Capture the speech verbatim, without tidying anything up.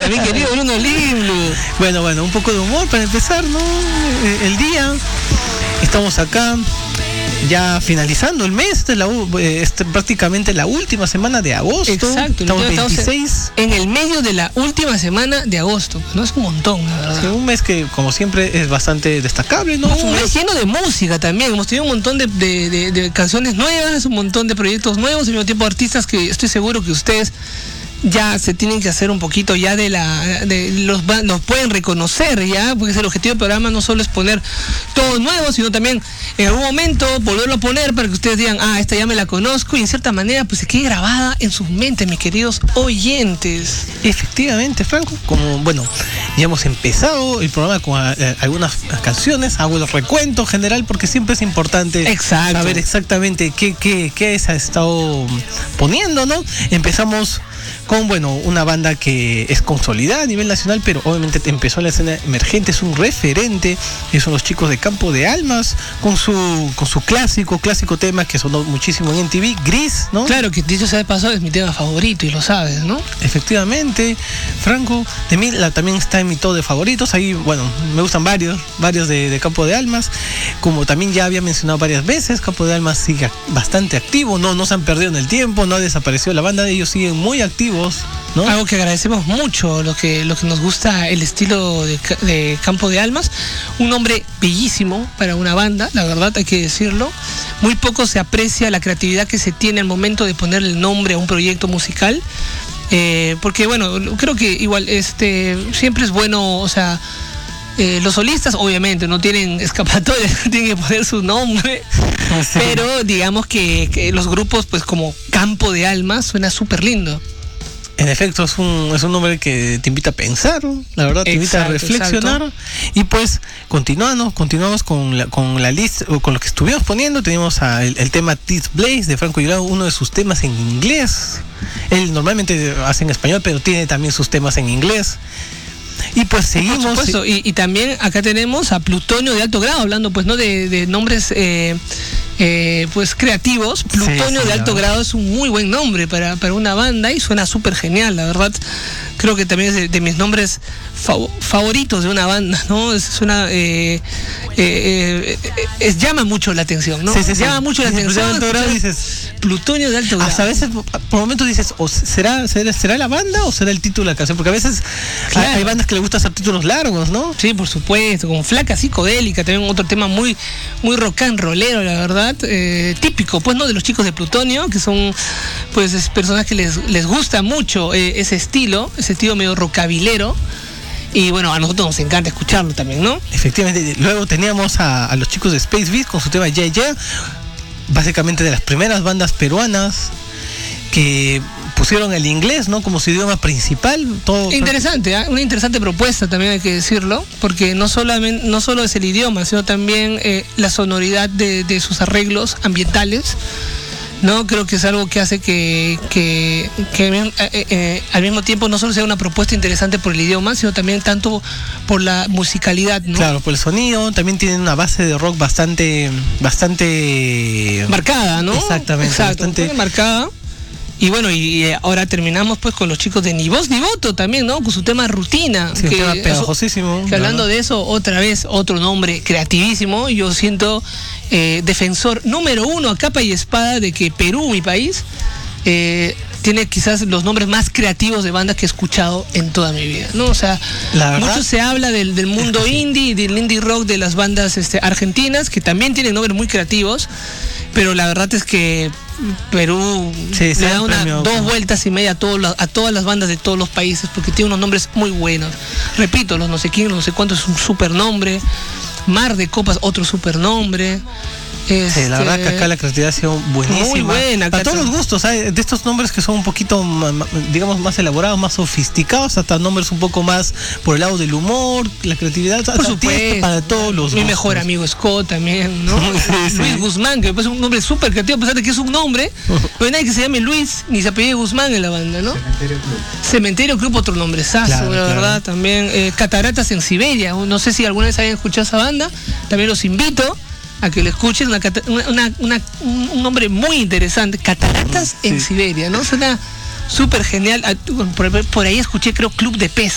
mi querido Bruno Limlu. Bueno, bueno, un poco de humor para empezar, ¿no? El día. Estamos acá ya finalizando el mes, esta es, la, esta es prácticamente la última semana de agosto. Exacto, estamos veintiséis. En el medio de la última semana de agosto. No es un montón, la verdad. Sí, un mes que, como siempre, es bastante destacable, ¿no? Un mes lleno de música también. Hemos tenido un montón de, de, de, de canciones nuevas, un montón de proyectos nuevos, al mismo tiempo artistas que estoy seguro que ustedes ya se tienen que hacer un poquito ya de la de los los pueden reconocer ya, porque el objetivo del programa no solo es poner todo nuevo, sino también en algún momento volverlo a poner para que ustedes digan, ah, esta ya me la conozco, y en cierta manera pues se quede grabada en sus mentes, mis queridos oyentes. Efectivamente, Franco, como bueno, ya hemos empezado el programa con eh, algunas canciones, hago el recuento general porque siempre es importante Exacto. saber exactamente qué, qué, qué se ha estado poniendo, ¿no? Empezamos con, bueno, una banda que es consolidada a nivel nacional, pero obviamente empezó en la escena emergente, es un referente, y son los chicos de Campo de Almas, con su con su clásico, clásico tema que sonó muchísimo en M T V, Gris, ¿no? Claro, que dicho sea de paso, es mi tema favorito y lo sabes, ¿no? Efectivamente, Franco, de mí la, también está en mi top de favoritos, ahí, bueno, me gustan varios, varios de, de Campo de Almas, como también ya había mencionado varias veces, Campo de Almas sigue bastante activo, no, no se han perdido en el tiempo, no ha desaparecido la banda, ellos siguen muy activos, ¿no? Algo que agradecemos mucho, lo que, lo que nos gusta el estilo de, de Campo de Almas, un nombre bellísimo para una banda, la verdad hay que decirlo, muy poco se aprecia la creatividad que se tiene al momento de poner el nombre a un proyecto musical, eh, porque bueno, creo que igual este siempre es bueno, o sea, Eh, los solistas obviamente no tienen escapatoria, tienen que poner su nombre, sí. Pero digamos que, que los grupos pues como Campo de Almas suena súper lindo. En efecto, es un, es un nombre que te invita a pensar, ¿no? La verdad te invita exacto, a reflexionar. Exacto. Y pues continuamos, continuamos con la, con la lista, con lo que estuvimos poniendo. Tenemos a el, el tema This Blaze de Franco Yulao, uno de sus temas en inglés. Él normalmente hace en español, pero tiene también sus temas en inglés. Y pues seguimos. Por supuesto, y, y también acá tenemos a Plutonio de Alto Grado, hablando pues no de, de nombres eh, eh, pues creativos. Plutonio sí, sí, de Alto Grado es un muy buen nombre para, para una banda y suena súper genial, la verdad. Creo que también es de, de mis nombres fav- favoritos de una banda, ¿no? Es, suena, eh, eh, eh, es, llama mucho la atención, ¿no? Sí, sí, sí. Llama mucho la atención. De alto grado dices, Plutonio de Alto Grado. Hasta a veces, por momentos dices, o será, será, será la banda o será el título de la canción, porque a veces claro. hay, hay bandas que les gusta hacer títulos largos, ¿no? Sí, por supuesto, como Flaca Psicodélica, también otro tema muy, muy rock and rollero, la verdad, eh, típico, pues, ¿no? De los chicos de Plutonio, que son, pues, personas que les, les gusta mucho eh, ese estilo, ese estilo medio rockabilero. Y bueno, a nosotros nos encanta escucharlo también, ¿no? Efectivamente. Luego teníamos a, a los chicos de Space Beat con su tema Yeah Yeah, básicamente de las primeras bandas peruanas que pusieron el inglés, ¿no? Como su idioma principal. Todo interesante, ¿eh? Una interesante propuesta también hay que decirlo, porque no solamente no solo es el idioma, sino también eh, la sonoridad de, de sus arreglos ambientales. No, creo que es algo que hace que, que, que eh, eh, al mismo tiempo no solo sea una propuesta interesante por el idioma, sino también tanto por la musicalidad, ¿no? Claro, por el sonido, también tienen una base de rock bastante, bastante marcada, ¿no? Exactamente, exacto, bastante marcada. Y bueno, y ahora terminamos pues con los chicos de Ni Voz Ni Voto también, ¿no? Con su tema Rutina. Sí, que, un tema pegajosísimo. Que hablando de eso, otra vez, otro nombre creativísimo. Yo siento eh, defensor número uno a capa y espada de que Perú, mi país, eh, tiene quizás los nombres más creativos de bandas que he escuchado en toda mi vida, ¿no? O sea, mucho se habla del, del mundo indie y del indie rock de las bandas este, argentinas, que también tienen nombres muy creativos, pero la verdad es que Perú sí, le da una, premio, dos vueltas y media a, todo la, a todas las bandas de todos los países, porque tiene unos nombres muy buenos. Repito, los no sé quién, los no sé cuántos es un super nombre. Mar de Copas, otro super nombre. Este, sí, la verdad que acá la creatividad ha sido buenísima. Muy buena. Para todos los gustos, ¿sabes? De estos nombres que son un poquito, digamos, más elaborados, más sofisticados, hasta nombres un poco más por el lado del humor, la creatividad. Por supuesto. Para todos los Mi gustos. mejor amigo Scott también, ¿no? Sí, Luis sí. Guzmán, que es un nombre súper creativo, a pesar de que es un nombre, no hay nadie que se llame Luis ni se apellide Guzmán en la banda, ¿no? Cementerio Club. Cementerio Club, otro nombrezazo, claro, la verdad, claro. También. Eh, Cataratas en Siberia, no sé si alguna vez hayan escuchado esa banda, también los invito a que lo escuchen, una, una, una, un nombre muy interesante, Cataratas sí. en Siberia, ¿no? Suena súper genial. Por, por ahí escuché, creo, Club de Pez.